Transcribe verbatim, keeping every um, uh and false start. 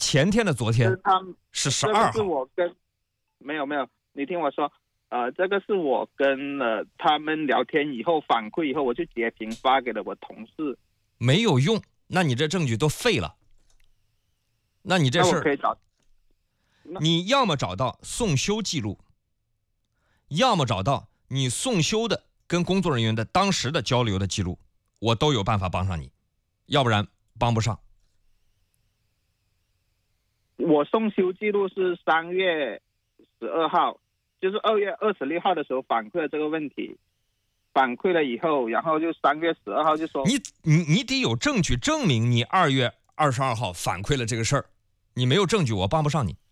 前天的昨天是他们是十二号。 这个是我跟没有没有，你听我说，呃，这个是我跟呃他们聊天以后反馈以后，我就截屏发给了我同事。 没有用，那你这证据都废了。那你这事那我可以找， 你要么找到送修记录，要么找到你送修的跟工作人员的当时的交流的记录，我都有办法帮上你，要不然帮不上。 我送修记录是三月十二号，就是二月二十六号的时候反馈了这个问题，反馈了以后，然后就三月十二号就说你你你得有证据证明你二月二十二号反馈了这个事儿，你没有证据我帮不上你。